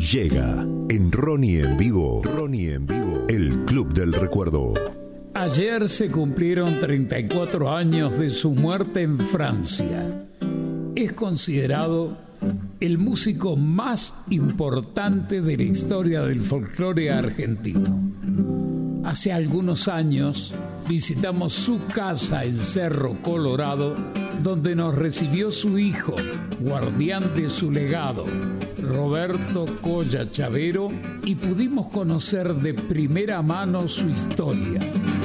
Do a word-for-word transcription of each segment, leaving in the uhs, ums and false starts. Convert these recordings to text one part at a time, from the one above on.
Llega en Ronnie en vivo, Ronnie en vivo, el Club del Recuerdo. Ayer se cumplieron treinta y cuatro años de su muerte en Francia. Es considerado el músico más importante de la historia del folclore argentino. Hace algunos años visitamos su casa en Cerro Colorado, donde nos recibió su hijo, guardián de su legado, Roberto Colla Chavero, y pudimos conocer de primera mano su historia.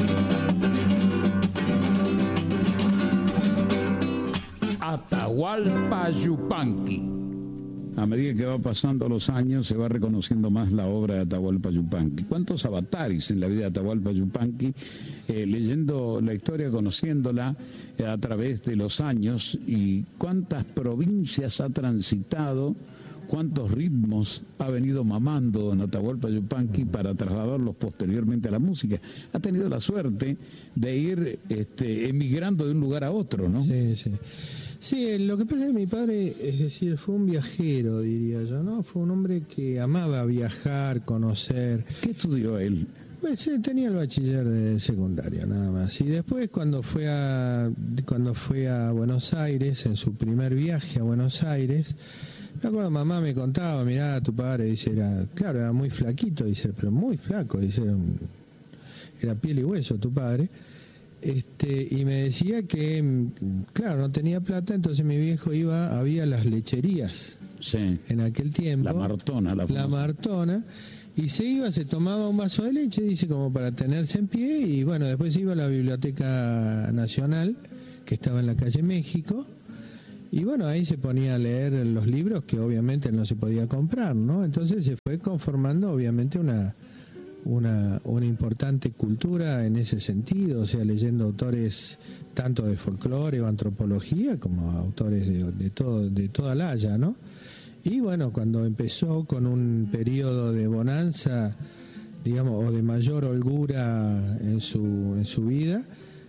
Atahualpa Yupanqui. A medida que va pasando los años se va reconociendo más la obra de Atahualpa Yupanqui. ¿Cuántos avatares en la vida de Atahualpa Yupanqui? Eh, leyendo la historia, conociéndola eh, a través de los años, y cuántas provincias ha transitado, cuántos ritmos ha venido mamando don Atahualpa Yupanqui para trasladarlos posteriormente a la música. Ha tenido la suerte de ir este, emigrando de un lugar a otro, ¿no? Sí, sí. Sí, lo que pasa es que mi padre, es decir, fue un viajero, diría yo, ¿no? Fue un hombre que amaba viajar, conocer. ¿Qué estudió él? Pues sí, tenía el bachiller de secundario, nada más. Y después cuando fue a cuando fue a Buenos Aires, en su primer viaje a Buenos Aires, me acuerdo, mamá me contaba, mirá, tu padre, dice, era, claro, era muy flaquito, dice, pero muy flaco, dice, era, un, era piel y hueso tu padre. Este, y me decía que, claro, no tenía plata, entonces mi viejo iba, había las lecherías, sí, en aquel tiempo, la Martona, la, la Martona, y se iba, se tomaba un vaso de leche, dice, como para tenerse en pie, y bueno, después iba a la Biblioteca Nacional, que estaba en la calle México, y bueno, ahí se ponía a leer los libros que obviamente no se podía comprar, ¿no? Entonces se fue conformando obviamente una Una, una importante cultura en ese sentido, o sea, leyendo autores tanto de folclore o antropología como autores de, de todo, de toda la haya, ¿no? Y bueno, cuando empezó con un periodo de bonanza, digamos, o de mayor holgura en su, en su vida,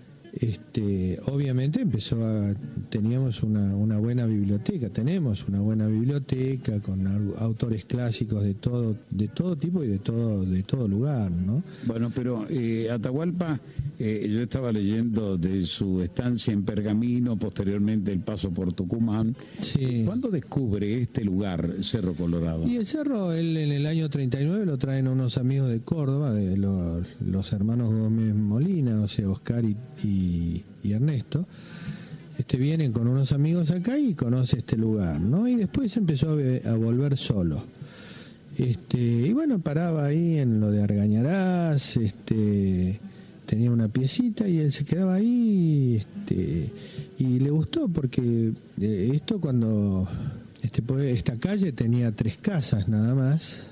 este, obviamente empezó a, teníamos una, una buena biblioteca, tenemos una buena biblioteca con autores clásicos de todo, de todo tipo y de todo, de todo lugar, ¿no? Bueno, pero eh, Atahualpa, eh, yo estaba leyendo de su estancia en Pergamino, posteriormente el paso por Tucumán. Sí. ¿Cuándo descubre este lugar, Cerro Colorado? Y el cerro, él en el año treinta y nueve lo traen unos amigos de Córdoba, de los, los hermanos Gómez Molina, o sea, Oscar y, y Y, y Ernesto, este, vienen con unos amigos acá y conoce este lugar, ¿no? Y después empezó a, a volver solo. Este, y bueno, paraba ahí en lo de Argañarás, este, tenía una piecita y él se quedaba ahí, este, y le gustó porque eh, esto cuando este, esta calle tenía tres casas nada más,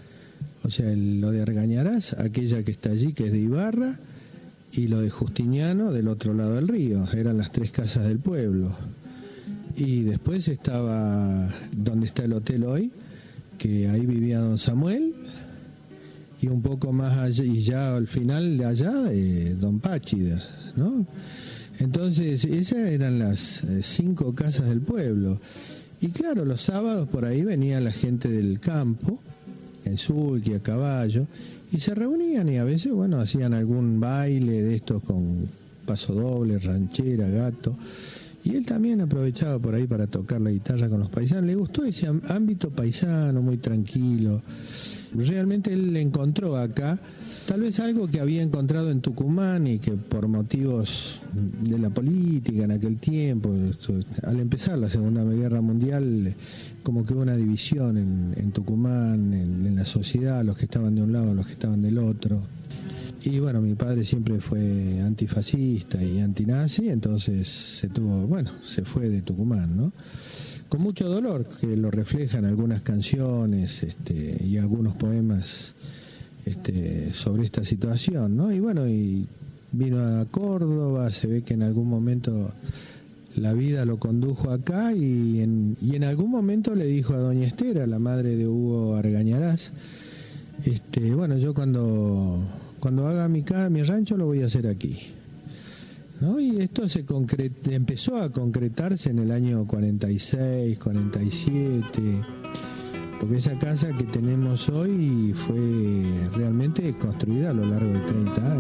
o sea, el, lo de Argañarás, aquella que está allí, que es de Ibarra, y lo de Justiniano del otro lado del río, eran las tres casas del pueblo. Y después estaba donde está el hotel hoy, que ahí vivía don Samuel, y un poco más allá, y ya al final de allá, eh, don Páchida, ¿no? Entonces esas eran las eh, cinco casas del pueblo. Y claro, los sábados por ahí venía la gente del campo, en sulky, a caballo, y se reunían y a veces, bueno, hacían algún baile de estos con paso doble, ranchera, gato. Y él también aprovechaba por ahí para tocar la guitarra con los paisanos. Le gustó ese ámbito paisano, muy tranquilo. Realmente él encontró acá tal vez algo que había encontrado en Tucumán y que por motivos de la política en aquel tiempo, al empezar la Segunda Guerra Mundial, como que hubo una división en, en Tucumán, en, en la sociedad, los que estaban de un lado, los que estaban del otro. Y bueno, mi padre siempre fue antifascista y antinazi, entonces se tuvo, bueno, se fue de Tucumán, ¿no? Con mucho dolor, que lo reflejan algunas canciones este, y algunos poemas este, sobre esta situación, ¿no? Y bueno, y vino a Córdoba, se ve que en algún momento la vida lo condujo acá y en, y en algún momento le dijo a doña Estera, la madre de Hugo Argañarás, este, bueno, yo cuando, cuando haga mi, mi rancho lo voy a hacer aquí, ¿no? Y esto se concret, empezó a concretarse en el año cuarenta y seis, cuarenta y siete, porque esa casa que tenemos hoy fue realmente construida a lo largo de treinta años.